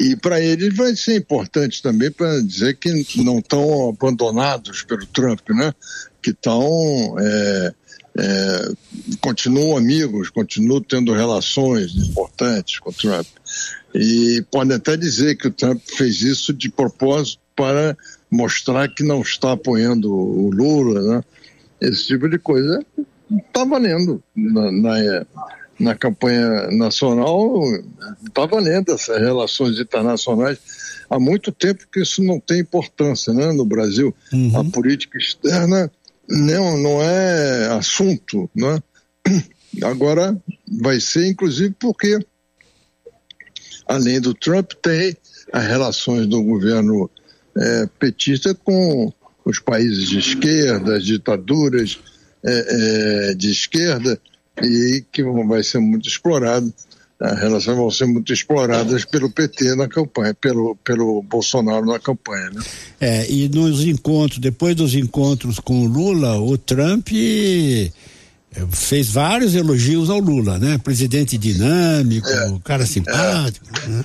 E para eles vai ser importante também para dizer que não estão abandonados pelo Trump, né? Que estão, continuam amigos, continuam tendo relações importantes com o Trump. E podem até dizer que o Trump fez isso de propósito para mostrar que não está apoiando o Lula, né? Esse tipo de coisa está valendo na campanha nacional, está valendo essas relações internacionais. Há muito tempo que isso não tem importância, né, no Brasil. A política externa não é assunto, né? Agora vai ser, inclusive, porque, além do Trump, tem as relações do governo petista com os países de esquerda, as ditaduras de esquerda, e que vai ser muito explorado. As relações vão ser muito exploradas pelo PT na campanha, pelo Bolsonaro na campanha, né? E nos encontros, depois dos encontros com o Lula, o Trump fez vários elogios ao Lula, né? Presidente dinâmico, cara simpático,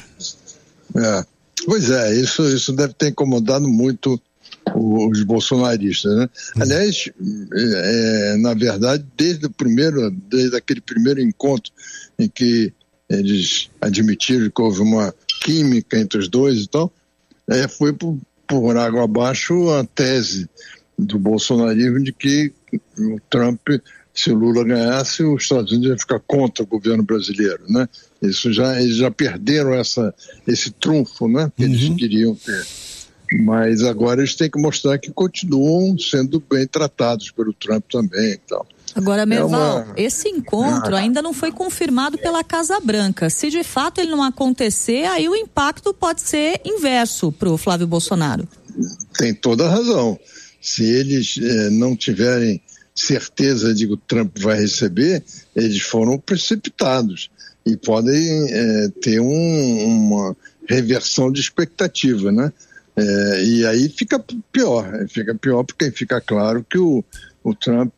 né? Pois isso deve ter incomodado muito os bolsonaristas, né? Aliás, na verdade, desde aquele primeiro encontro em que eles admitiram que houve uma química entre os dois e tal, foi por água abaixo a tese do bolsonarismo de que o Trump, se o Lula ganhasse, os Estados Unidos iam ficar contra o governo brasileiro, né? Eles já perderam esse trunfo, né? Que eles queriam ter. Mas agora eles têm que mostrar que continuam sendo bem tratados pelo Trump também e tal. Agora, Merval, esse encontro ainda não foi confirmado pela Casa Branca. Se de fato ele não acontecer, aí o impacto pode ser inverso para o Flávio Bolsonaro. Tem toda a razão. Se eles não tiverem certeza de que o Trump vai receber, eles foram precipitados e podem ter uma reversão de expectativa, né? E aí fica pior porque fica claro que o Trump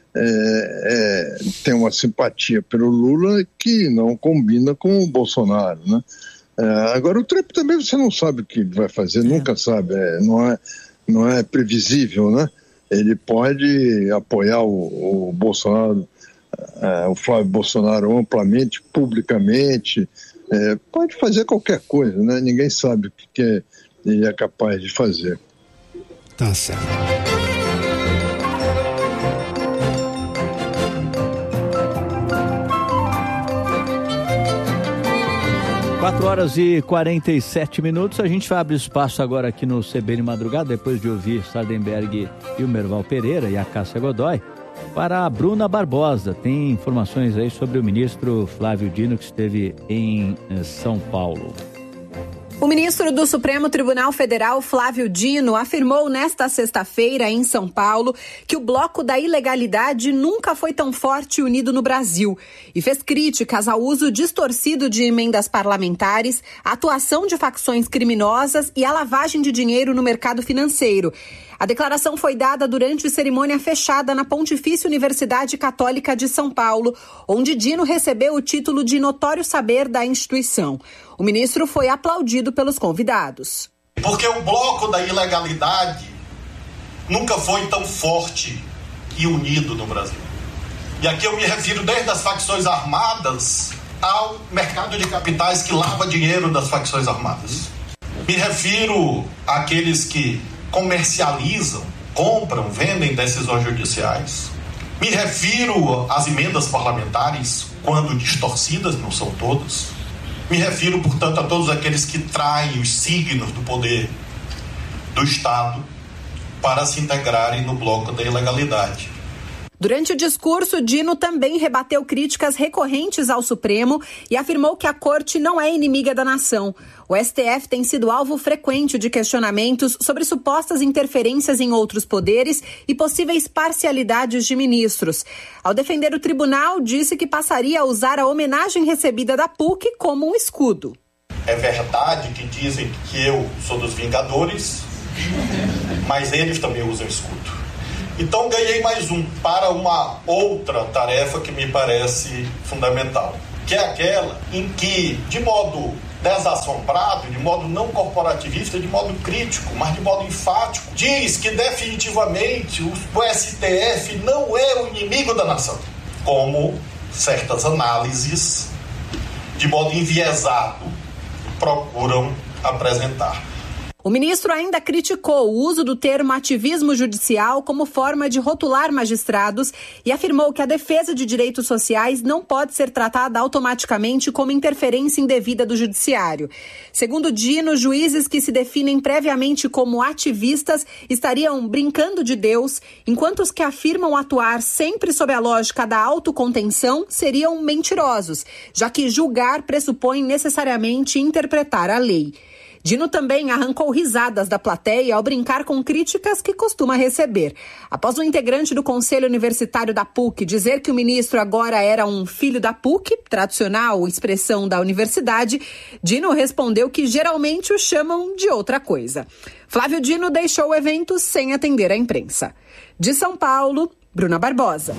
tem uma simpatia pelo Lula que não combina com o Bolsonaro, né? Agora o Trump também você não sabe o que ele vai fazer, nunca sabe, não é previsível, né? Ele pode apoiar o Bolsonaro, o Flávio Bolsonaro amplamente, publicamente, pode fazer qualquer coisa, né? Ninguém sabe o que ele é capaz de fazer. Tá certo. Quatro horas e 47 minutos. A gente vai abrir espaço agora aqui no CBN Madrugada, depois de ouvir Sardenberg e o Merval Pereira e a Cássia Godoy, para a Bruna Barbosa. Tem informações aí sobre o ministro Flávio Dino, que esteve em São Paulo. O ministro do Supremo Tribunal Federal, Flávio Dino, afirmou nesta sexta-feira em São Paulo que o bloco da ilegalidade nunca foi tão forte e unido no Brasil e fez críticas ao uso distorcido de emendas parlamentares, a atuação de facções criminosas e a lavagem de dinheiro no mercado financeiro. A declaração foi dada durante cerimônia fechada na Pontifícia Universidade Católica de São Paulo, onde Dino recebeu o título de notório saber da instituição. O ministro foi aplaudido pelos convidados. Porque o bloco da ilegalidade nunca foi tão forte e unido no Brasil. E aqui eu me refiro desde as facções armadas ao mercado de capitais que lava dinheiro das facções armadas. Me refiro àqueles que comercializam, compram, vendem decisões judiciais. Me refiro às emendas parlamentares, quando distorcidas, não são todas. Me refiro, portanto, a todos aqueles que traem os signos do poder do Estado para se integrarem no bloco da ilegalidade. Durante o discurso, Dino também rebateu críticas recorrentes ao Supremo e afirmou que a Corte não é inimiga da nação. O STF tem sido alvo frequente de questionamentos sobre supostas interferências em outros poderes e possíveis parcialidades de ministros. Ao defender o tribunal, disse que passaria a usar a homenagem recebida da PUC como um escudo. É verdade que dizem que eu sou dos Vingadores, mas eles também usam escudo. Então ganhei mais um para uma outra tarefa que me parece fundamental, que é aquela em que, de modo desassombrado, de modo não corporativista, de modo crítico, mas de modo enfático, diz que definitivamente o STF não é o inimigo da nação, como certas análises, de modo enviesado, procuram apresentar. O ministro ainda criticou o uso do termo ativismo judicial como forma de rotular magistrados e afirmou que a defesa de direitos sociais não pode ser tratada automaticamente como interferência indevida do judiciário. Segundo Dino, juízes que se definem previamente como ativistas estariam brincando de Deus, enquanto os que afirmam atuar sempre sob a lógica da autocontenção seriam mentirosos, já que julgar pressupõe necessariamente interpretar a lei. Dino também arrancou risadas da plateia ao brincar com críticas que costuma receber. Após um integrante do Conselho Universitário da PUC dizer que o ministro agora era um filho da PUC, tradicional expressão da universidade, Dino respondeu que geralmente o chamam de outra coisa. Flávio Dino deixou o evento sem atender a imprensa. De São Paulo, Bruna Barbosa.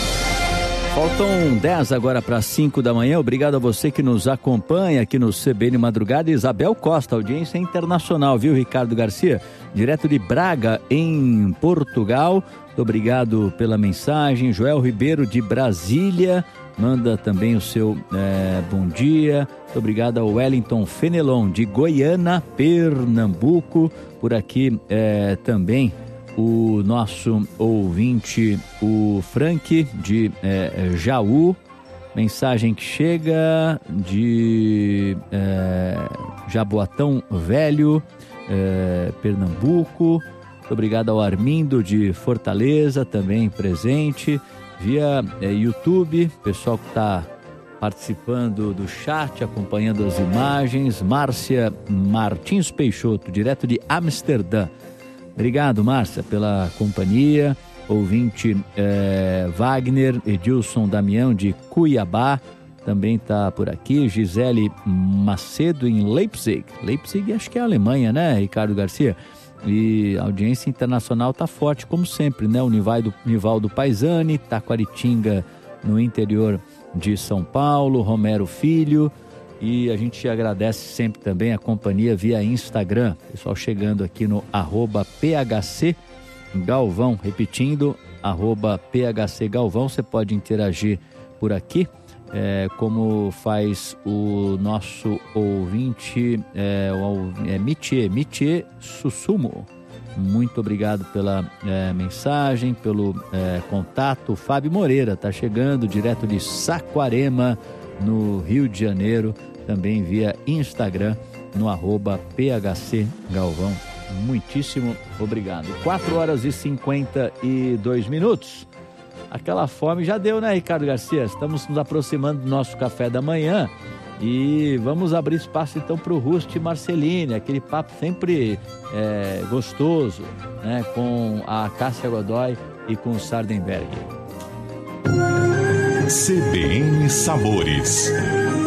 Faltam 10 agora para 5 da manhã. Obrigado a você que nos acompanha aqui no CBN Madrugada. Isabel Costa, audiência internacional, viu, Ricardo Garcia? Direto de Braga, em Portugal. Muito obrigado pela mensagem. Joel Ribeiro, de Brasília, manda também o seu bom dia. Muito obrigado ao Wellington Fenelon, de Goiânia, Pernambuco. Por aqui também o nosso ouvinte, o Frank, de Jaú, mensagem que chega de Jaboatão Velho, Pernambuco. Muito obrigado ao Armindo, de Fortaleza, também presente, via YouTube, pessoal que está participando do chat, acompanhando as imagens. Márcia Martins Peixoto, direto de Amsterdã. Obrigado, Márcia, pela companhia. Ouvinte Wagner, Edilson Damião, de Cuiabá, também está por aqui. Gisele Macedo, em Leipzig. Leipzig acho que é a Alemanha, né, Ricardo Garcia? E a audiência internacional está forte, como sempre, né? O Nivaldo Paisani, Taquaritinga, no interior de São Paulo, Romero Filho. E a gente agradece sempre também a companhia via Instagram, pessoal chegando aqui no @PHC Galvão, repetindo, @PHC Galvão, você pode interagir por aqui, como faz o nosso ouvinte, Mitier Sussumo. Muito obrigado pela mensagem, pelo contato. Fábio Moreira está chegando direto de Saquarema, no Rio de Janeiro, também via Instagram, no @PHC Galvão. Muitíssimo obrigado. 4h52. Aquela fome já deu, né, Ricardo Garcia? Estamos nos aproximando do nosso café da manhã e vamos abrir espaço então para o Rust Marceline, aquele papo sempre gostoso, né, com a Cássia Godoy e com o Sardenberg. CBN Sabores.